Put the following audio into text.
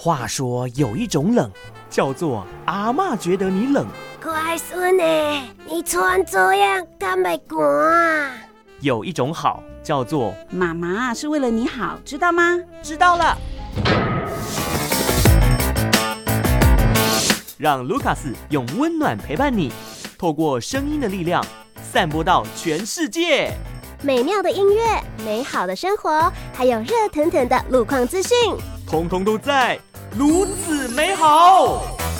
话说有一种冷，叫做阿嬷觉得你冷。 乖孙欸，你穿这样敢会寒啊？ 有一种好，叫做妈妈是为了你好，知道吗？ 知道了。让卢卡斯用温暖陪伴你，透过声音的力量，散播到全世界。 美妙的音乐，美好的生活，还有热腾腾的路况资讯， 通通都在如此美好。